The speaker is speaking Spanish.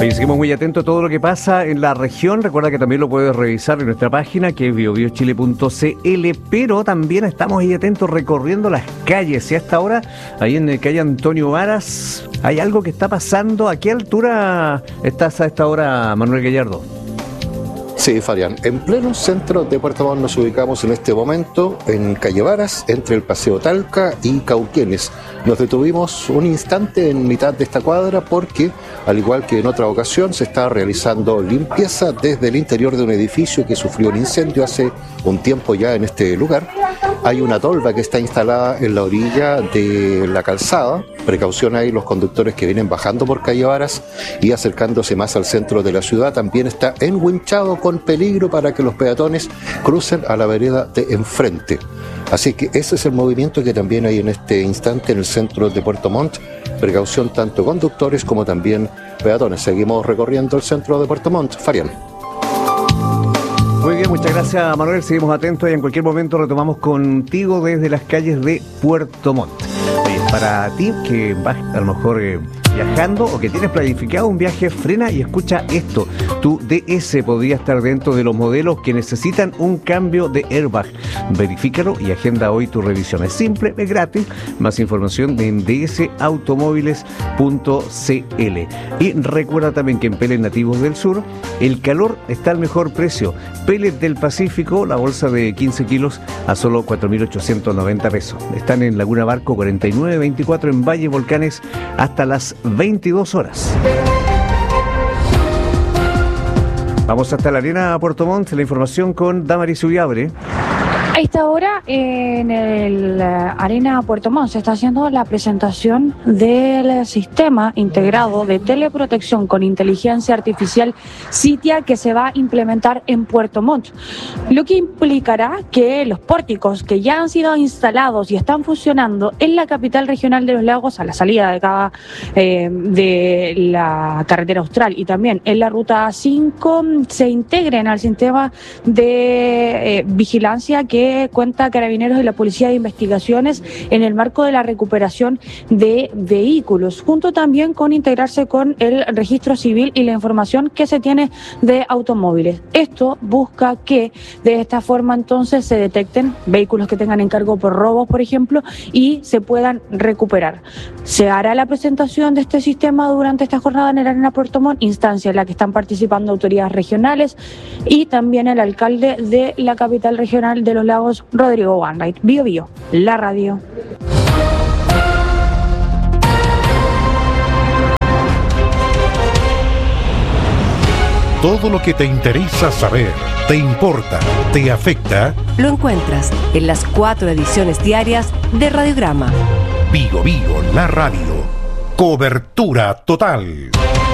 Oye, seguimos muy atentos a todo lo que pasa en la región. Recuerda que también lo puedes revisar en nuestra página, que es biobiochile.cl, pero también estamos ahí atentos recorriendo las calles. Y hasta ahora, ahí en calle Antonio Varas, hay algo que está pasando. ¿A qué altura estás a esta hora, Manuel Gallardo? Sí, Fabián, en pleno centro de Puerto Montt nos ubicamos en este momento en calle Varas, entre el Paseo Talca y Cauquenes. Nos detuvimos un instante en mitad de esta cuadra porque, al igual que en otra ocasión, se está realizando limpieza desde el interior de un edificio que sufrió un incendio hace un tiempo ya en este lugar. Hay una tolva que está instalada en la orilla de la calzada. Precaución ahí los conductores que vienen bajando por calle Varas y acercándose más al centro de la ciudad. También está enwinchado con peligro para que los peatones crucen a la vereda de enfrente. Así que ese es el movimiento que también hay en este instante en el centro de Puerto Montt. Precaución tanto conductores como también peatones. Seguimos recorriendo el centro de Puerto Montt. Farian. Muy bien, muchas gracias, Manuel. Seguimos atentos y en cualquier momento retomamos contigo desde las calles de Puerto Montt. Para ti que vas a lo mejor viajando o que tienes planificado un viaje, frena y escucha esto. Tu DS podría estar dentro de los modelos que necesitan un cambio de airbag. Verifícalo y agenda hoy tu revisión. Es simple, es gratis. Más información en dsautomóviles.cl. Y recuerda también que en Pellets Nativos del Sur el calor está al mejor precio. Pellets del Pacífico, la bolsa de 15 kilos a solo 4.890 pesos. Están en Laguna Barco 4924, en Valle Volcanes hasta las 22 horas. Vamos hasta la arena Puerto Montt, la información con Damaris Ullabre. A esta hora en el Arena Puerto Montt se está haciendo la presentación del sistema integrado de teleprotección con inteligencia artificial Citia que se va a implementar en Puerto Montt, lo que implicará que los pórticos que ya han sido instalados y están funcionando en la capital regional de los lagos a la salida de cada de la carretera austral y también en la ruta 5 se integren al sistema de vigilancia que cuenta Carabineros y la Policía de Investigaciones en el marco de la recuperación de vehículos, junto también con integrarse con el registro civil y la información que se tiene de automóviles. Esto busca que de esta forma entonces se detecten vehículos que tengan encargo por robos, por ejemplo, y se puedan recuperar. Se hará la presentación de este sistema durante esta jornada en el Arena Puerto Montt, instancia en la que están participando autoridades regionales y también el alcalde de la capital regional de los Lagos, Rodrigo Wainwright. Bio Bio, la radio. Todo lo que te interesa saber, te importa, te afecta, lo encuentras en las 4 ediciones diarias de Radiograma. Bio Bio, la radio. Cobertura total.